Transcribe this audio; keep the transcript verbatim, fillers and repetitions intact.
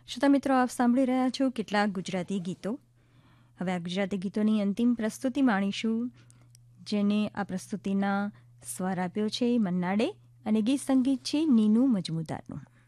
શ્રોતા મિત્રો, આપ સાંભળી રહ્યા છો કેટલાક ગુજરાતી ગીતો. હવે આ ગુજરાતી ગીતોની અંતિમ પ્રસ્તુતિ માણીશું, જેને આ પ્રસ્તુતિના સ્વર આપ્યો છે મન્નાડે અને ગીત સંગીત છે નીનુ મજમુદારનું.